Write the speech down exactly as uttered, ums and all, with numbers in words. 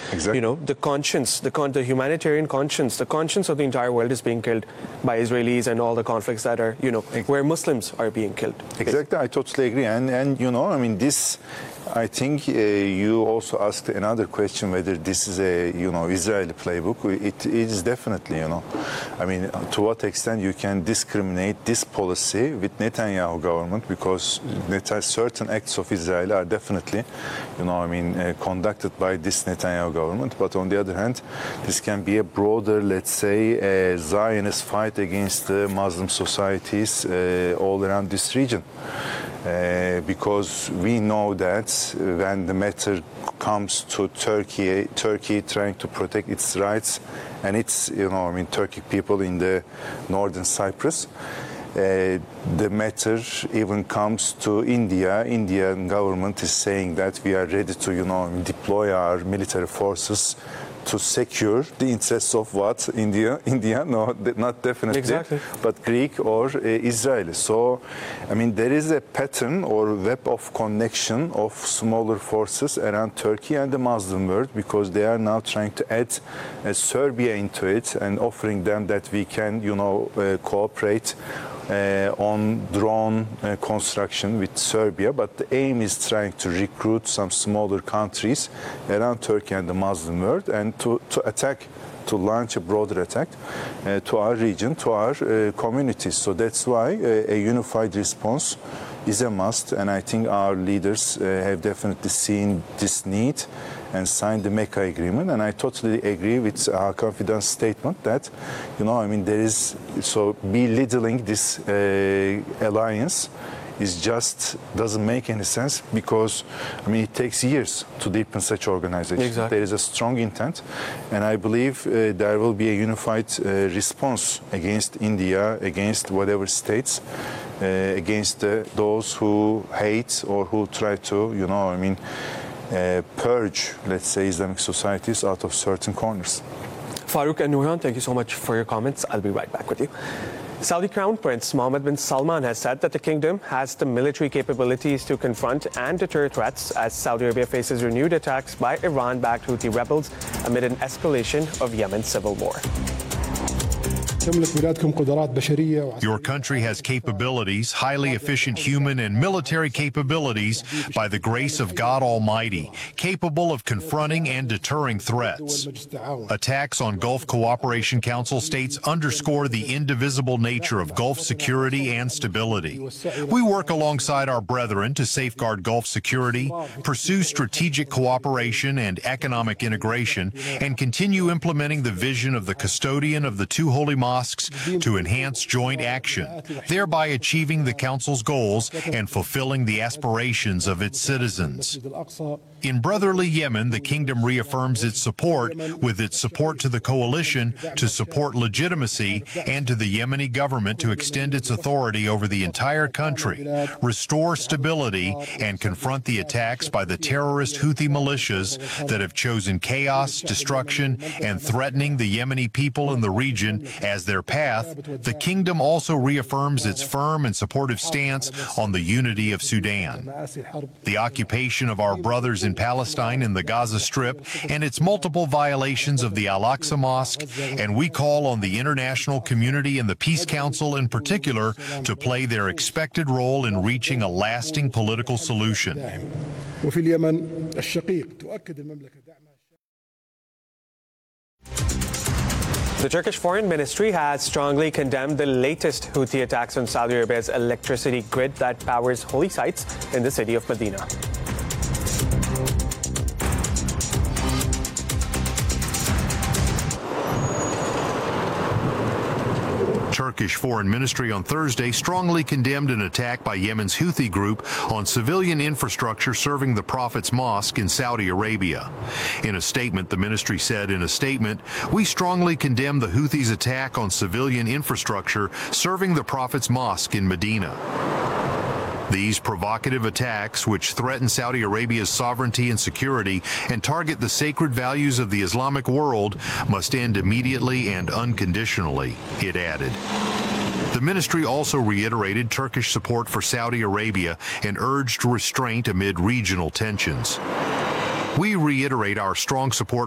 Exactly. You know, the conscience, the, con- the humanitarian conscience, the conscience of the entire world is being killed by Israelis and all the conflicts that are, you know, where Muslims are being killed. Exactly, I totally agree. And, and you know, I mean, this, I think uh, you also asked another question whether this is a, you know, Israeli playbook. It is definitely, you know, I mean, to what extent you can discriminate this policy with Netanyahu government, because certain acts of Israel are definitely, you know, I mean, uh, conducted by this Netanyahu government. But on the other hand, this can be a broader, let's say, a Zionist fight against the Muslim societies uh, all around this region. Uh, because we know that when the matter comes to Turkey, Turkey trying to protect its rights and its, you know, I mean, Turkic people in the northern Cyprus, uh, the matter even comes to India. Indian government is saying that we are ready to, you know, deploy our military forces to secure the interests of what? India, India, no, not definitely, exactly. but Greek or uh, Israeli. So, I mean, there is a pattern or web of connection of smaller forces around Turkey and the Muslim world, because they are now trying to add uh, Serbia into it and offering them that we can, you know, uh, cooperate Uh, on drone uh, construction with Serbia, but the aim is trying to recruit some smaller countries around Turkey and the Muslim world, and to, to attack, to launch a broader attack uh, to our region, to our uh, communities. So that's why uh, a unified response is a must, and I think our leaders uh, have definitely seen this need and signed the Mecca agreement. And I totally agree with our confidence statement that, you know, I mean, there is, so belittling this uh, alliance is just doesn't make any sense, because, I mean, it takes years to deepen such organizations. Exactly. There is a strong intent, and I believe uh, there will be a unified uh, response against India, against whatever states, uh, against uh, those who hate or who try to, you know, I mean, uh, purge, let's say, Islamic societies out of certain corners. Farouk and Nurhan, thank you so much for your comments. I'll be right back with you. Saudi Crown Prince Mohammed bin Salman has said that the kingdom has the military capabilities to confront and deter threats as Saudi Arabia faces renewed attacks by Iran-backed Houthi rebels amid an escalation of Yemen's civil war. Your country has capabilities, highly efficient human and military capabilities, by the grace of God Almighty, capable of confronting and deterring threats. Attacks on Gulf Cooperation Council states underscore the indivisible nature of Gulf security and stability. We work alongside our brethren to safeguard Gulf security, pursue strategic cooperation and economic integration, and continue implementing the vision of the custodian of the two holy mosques to enhance joint action, thereby achieving the Council's goals and fulfilling the aspirations of its citizens. In brotherly Yemen, the kingdom reaffirms its support with its support to the coalition to support legitimacy and to the Yemeni government to extend its authority over the entire country, restore stability, and confront the attacks by the terrorist Houthi militias that have chosen chaos, destruction, and threatening the Yemeni people in the region as their path. The kingdom also reaffirms its firm and supportive stance on the unity of Sudan. The occupation of our brothers in Palestine and the Gaza Strip and its multiple violations of the Al-Aqsa Mosque, and we call on the international community and the Peace Council in particular to play their expected role in reaching a lasting political solution. The Turkish Foreign Ministry has strongly condemned the latest Houthi attacks on Saudi Arabia's electricity grid that powers holy sites in the city of Medina. Turkish Foreign Ministry on Thursday strongly condemned an attack by Yemen's Houthi group on civilian infrastructure serving the Prophet's Mosque in Saudi Arabia. In a statement, the ministry said in a statement, "We strongly condemn the Houthis' attack on civilian infrastructure serving the Prophet's Mosque in Medina." These provocative attacks, which threaten Saudi Arabia's sovereignty and security and target the sacred values of the Islamic world, must end immediately and unconditionally, it added. The ministry also reiterated Turkish support for Saudi Arabia and urged restraint amid regional tensions. We reiterate our strong support